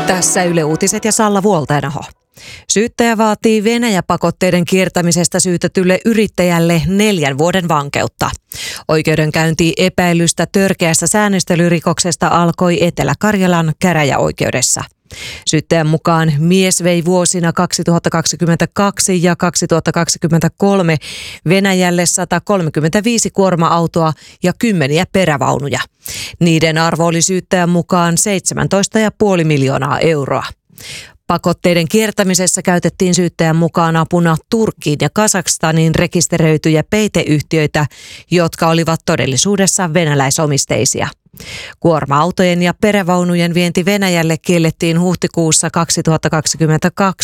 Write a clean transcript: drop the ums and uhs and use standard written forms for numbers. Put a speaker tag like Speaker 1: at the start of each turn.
Speaker 1: Tässä Yle Uutiset ja Salla Vuoltainaho. Syyttäjä vaatii Venäjä-pakotteiden kiertämisestä syytetylle yrittäjälle 4 vuoden vankeutta. Oikeudenkäynti epäilystä törkeästä säännöstelyrikoksesta alkoi Etelä-Karjalan käräjäoikeudessa. Syyttäjän mukaan mies vei vuosina 2022 ja 2023 Venäjälle 135 kuorma-autoa ja 10 perävaunuja. Niiden arvo oli syyttäjän mukaan 17,5 miljoonaa euroa. Pakotteiden kiertämisessä käytettiin syyttäjän mukaan apuna Turkkiin ja Kazakstaniin rekisteröityjä peiteyhtiöitä, jotka olivat todellisuudessa venäläisomisteisia. Kuorma-autojen ja perävaunujen vienti Venäjälle kiellettiin huhtikuussa 2022